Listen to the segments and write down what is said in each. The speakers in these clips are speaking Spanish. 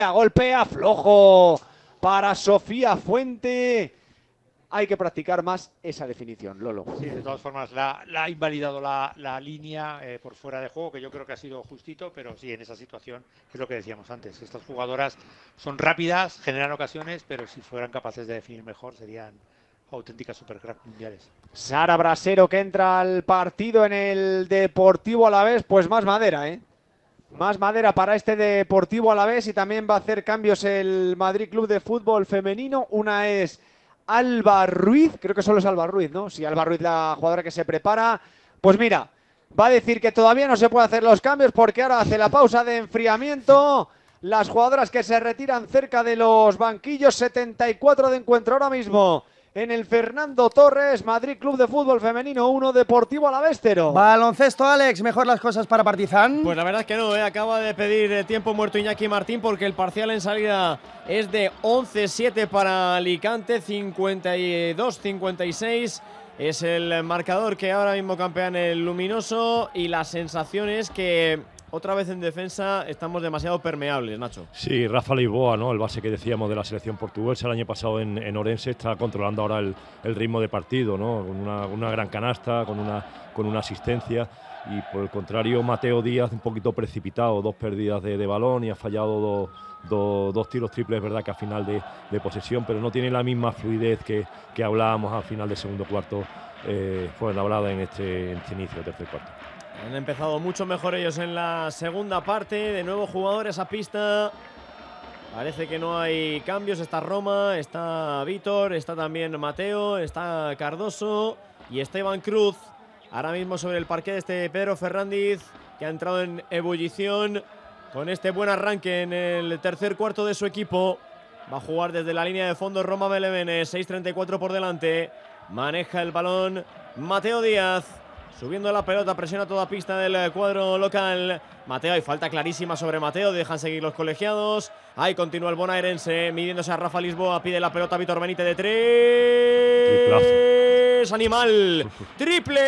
golpea, flojo para Sofía Fuente. Hay que practicar más esa definición, Lolo. Sí, de todas formas, la ha invalidado la línea por fuera de juego, que yo creo que ha sido justito, pero sí, en esa situación es lo que decíamos antes. Estas jugadoras son rápidas, generan ocasiones, pero si fueran capaces de definir mejor, serían auténticas supercracks mundiales. Sara Brasero, que entra al partido en el Deportivo Alavés, pues más madera, ¿eh? Más madera para este Deportivo Alavés, y también va a hacer cambios el Madrid Club de Fútbol Femenino. Una es Alba Ruiz, creo que solo es Alba Ruiz, ¿no? Sí, Alba Ruiz, la jugadora que se prepara. Pues mira, va a decir que todavía no se puede hacer los cambios porque ahora hace la pausa de enfriamiento. Las jugadoras que se retiran cerca de los banquillos. 74 de encuentro ahora mismo en el Fernando Torres. Madrid Club de Fútbol Femenino 1, Deportivo Alavés 0. Baloncesto, Alex, ¿mejor las cosas para Partizan? Pues la verdad es que no, acaba de pedir tiempo muerto Iñaki Martín, porque el parcial en salida es de 11-7 para Alicante, 52-56. Es el marcador que ahora mismo campea en el luminoso, y la sensación es que otra vez en defensa estamos demasiado permeables, Nacho. Sí, Rafa Lisboa, ¿no? El base que decíamos de la selección portuguesa el año pasado en Orense, está controlando ahora el ritmo de partido, ¿no? Con una gran canasta, con una asistencia. Y por el contrario, Mateo Díaz un poquito precipitado, 2 pérdidas de balón, y ha fallado dos tiros triples, es verdad que a final de posesión, pero no tiene la misma fluidez que hablábamos al final del segundo cuarto, hablada en este inicio del tercer cuarto. Han empezado mucho mejor ellos en la segunda parte. De nuevo jugadores a pista. Parece que no hay cambios. Está Roma, está Vítor, está también Mateo, está Cardoso y Esteban Cruz. Ahora mismo sobre el parqué de este Pedro Ferrandiz, que ha entrado en ebullición con este buen arranque en el tercer cuarto de su equipo. Va a jugar desde la línea de fondo Roma Belevenes, 6:34 por delante. Maneja el balón Mateo Díaz. Subiendo la pelota, presiona toda pista del cuadro local. Mateo, hay falta clarísima sobre Mateo. Dejan seguir los colegiados. Ahí continúa el bonaerense, midiéndose a Rafa Lisboa. Pide la pelota Vítor Benítez de 3. Triplazo. Animal. Triple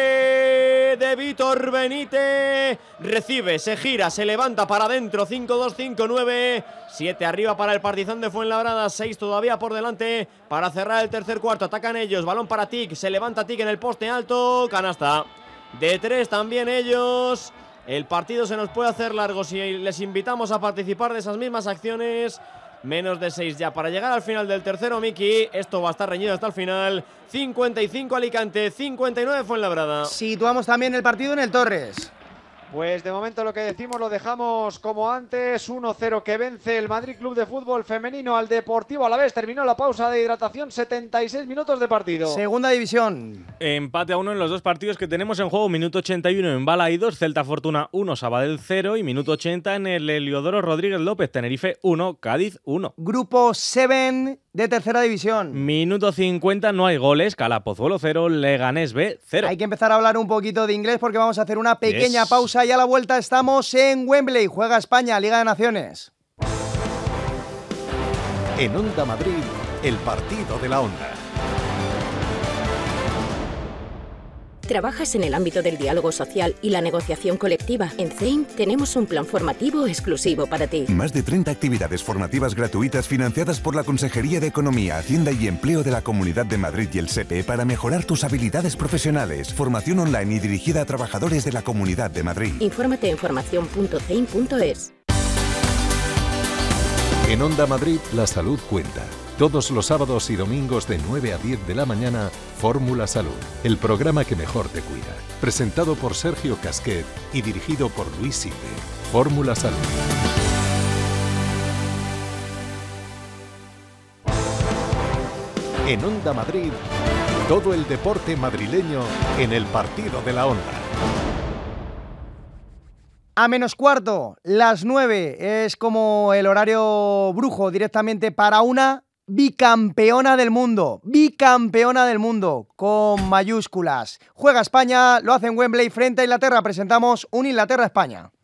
de Vítor Benítez. Recibe, se gira, se levanta para adentro. 5-2, 5-9. 7 arriba para el Partizan de Fuenlabrada. 6 todavía por delante para cerrar el tercer cuarto. Atacan ellos. Balón para Tic. Se levanta Tic en el poste alto. Canasta de 3 también ellos. El partido se nos puede hacer largo si les invitamos a participar de esas mismas acciones. Menos de 6 ya para llegar al final del tercero, Miki. Esto va a estar reñido hasta el final. 55 Alicante, 59 Fuenlabrada. Situamos también el partido en el Torres. Pues de momento lo que decimos lo dejamos como antes. 1-0 que vence el Madrid Club de Fútbol Femenino al Deportivo Alavés. Terminó la pausa de hidratación, 76 minutos de partido. Segunda división. Empate a 1 en los dos partidos que tenemos en juego. Minuto 81 en Balaidos, Celta Fortuna 1, Sabadell 0. Y minuto 80 en el Heliodoro Rodríguez López, Tenerife 1, Cádiz 1. Grupo 7 de tercera división. Minuto 50, no hay goles. Calapozuelo 0, Leganés B 0. Hay que empezar a hablar un poquito de inglés porque vamos a hacer una pequeña pausa. Y a la vuelta estamos en Wembley. Juega España, Liga de Naciones. En Onda Madrid, el partido de la Onda. ¿Trabajas en el ámbito del diálogo social y la negociación colectiva? En CEIM tenemos un plan formativo exclusivo para ti. Más de 30 actividades formativas gratuitas financiadas por la Consejería de Economía, Hacienda y Empleo de la Comunidad de Madrid y el SEPE para mejorar tus habilidades profesionales. Formación online y dirigida a trabajadores de la Comunidad de Madrid. Infórmate en formacion.ceim.es. En Onda Madrid, la salud cuenta. Todos los sábados y domingos de 9 a 10 de la mañana, Fórmula Salud, el programa que mejor te cuida. Presentado por Sergio Casquet y dirigido por Luis Silve. Fórmula Salud. En Onda Madrid, todo el deporte madrileño en el partido de la Onda. A menos cuarto, las 9, es como el horario brujo directamente para una bicampeona del mundo, con mayúsculas. Juega España, lo hace en Wembley frente a Inglaterra. Presentamos un Inglaterra-España.